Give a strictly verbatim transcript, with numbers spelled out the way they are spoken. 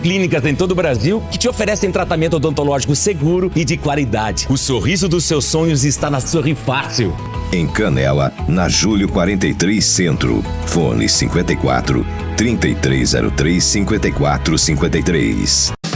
clínicas em todo o Brasil que te oferecem tratamento odontológico seguro e de qualidade. O sorriso dos seus sonhos está na Sorri Fácil. Em Canela, na Júlio quarenta e três Centro. Fone cinquenta e quatro, trinta e três zero três, cinquenta e quatro cinquenta e três.